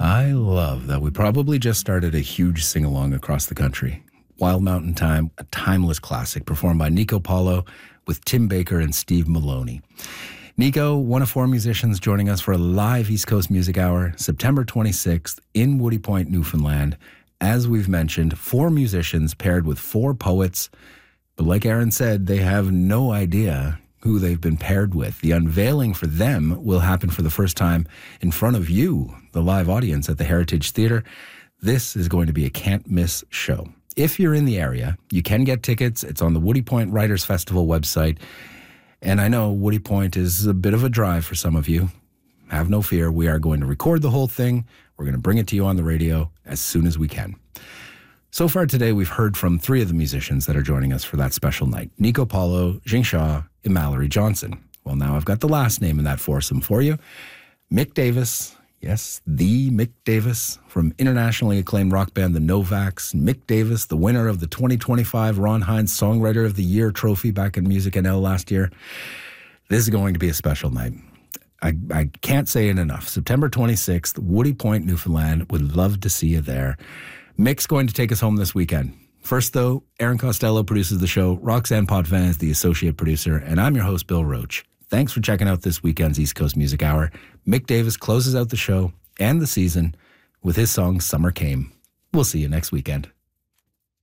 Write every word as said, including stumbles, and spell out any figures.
I love that we probably just started a huge sing-along across the country. Wild Mountain Time, a timeless classic performed by Nico Paulo with Tim Baker and Steve Maloney. Nico, one of four musicians joining us for a live East Coast Music Hour, September twenty-sixth in Woody Point, Newfoundland. As we've mentioned, four musicians paired with four poets. But like Aaron said, they have no idea who they've been paired with. The unveiling for them will happen for the first time in front of you, the live audience at the Heritage Theatre. This is going to be a can't-miss show. If you're in the area, you can get tickets. It's on the Woody Point Writers Festival website. And I know Woody Point is a bit of a drive for some of you. Have no fear. We are going to record the whole thing. We're going to bring it to you on the radio as soon as we can. So far today, we've heard from three of the musicians that are joining us for that special night. Nico Paulo, Jing Shaw, and Mallory Johnson. Well, now I've got the last name in that foursome for you. Mick Davis. Yes, the Mick Davis from internationally acclaimed rock band The Novaks. Mick Davis, the winner of the twenty twenty-five Ron Hines Songwriter of the Year trophy back in Music N L last year. This is going to be a special night. I, I can't say it enough. September twenty-sixth, Woody Point, Newfoundland. Would love to see you there. Mick's going to take us home this weekend. First, though, Aaron Costello produces the show. Roxanne Potvin is the associate producer. And I'm your host, Bill Roach. Thanks for checking out this weekend's East Coast Music Hour. Mick Davis closes out the show and the season with his song Summer Came. We'll see you next weekend.